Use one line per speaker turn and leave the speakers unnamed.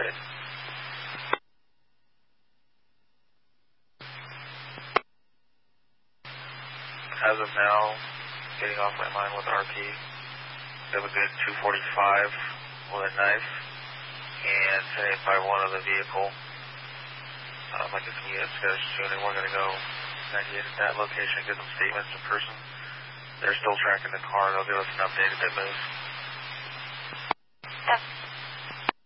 10-8. As of now, getting off my line with RP. We have a good 245 with a knife and 10-8 by one of the vehicle. I get some units together soon, and we're going to go at that location, get some statements in person. They're still tracking the car. They'll give us an update if they move.
Yes.